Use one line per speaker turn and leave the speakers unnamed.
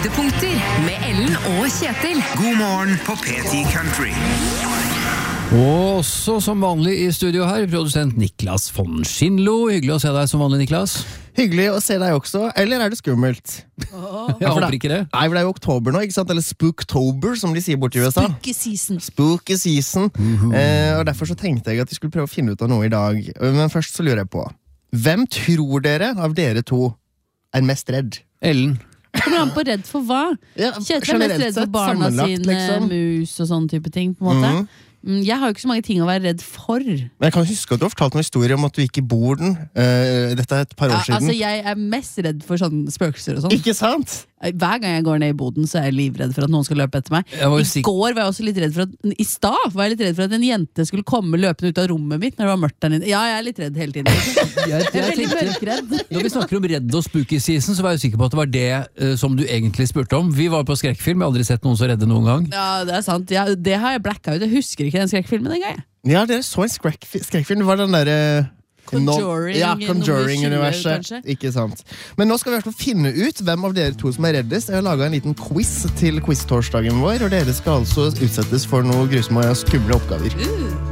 Høydepunkter med Ellen og Kjetil.
God morgen på P10 Country.
Og også som vanlig i studio her, produsent Niklas von Schindlo. Hyggelig å se deg som vanlig, Niklas.
Hyggelig å se deg også, eller er det skummelt?
Jeg håper ikke det.
Nei, for det er jo oktober nå, ikke sant? Eller Spooktober, som de sier borte i USA. Spooky season. Og derfor så tenkte jeg at vi skulle prøve å finne ut av noe i dag. Men først så lurer jeg på, hvem tror dere av dere to er mest redd?
Ellen.
Kommer han på redd for hva?
Ja,
Kjetil er mest redd for barna sine,
liksom.
mus og sånne type ting, på en måte. Jeg har jo ikke så mange ting å være redd for.
Men jeg kan huske at du har fortalt noen historie om at du gikk i borden. Dette er et par år siden.
Altså, jeg er mest redd for sånne spøkelser og sånn.
Ikke sant?
Hver gang jeg går ned i boden, så er jeg livredd for at noen skal løpe etter meg. I går var jeg også litt redd for at I stad var jeg litt redd for at en jente skulle komme løpende ut av rommet mitt når det var mørkt der inne. Ja, jeg er litt redd hele tiden. Jeg er veldig mørkredd.
Når vi snakker om redd og spooky season, så var jeg sikker på at det var det som du egentlig spurte om. Vi var på skrekkfilm, jeg har aldri sett noen så redde noen gang.
Ja, det er sant. Ja, det har jeg blacka ut. Jeg husker ikke den skrekkfilmen en gang.
Ja, dere så en skrekkfilm. Det var den der... Conjuring-universet. Ikke sant. Men nå skal vi i hvert fall finne ut hvem av dere to som er reddest. Jeg har laget en liten quiz til quiz-torsdagen vår, og dere skal altså utsettes for noe grusomme og skumle oppgaver.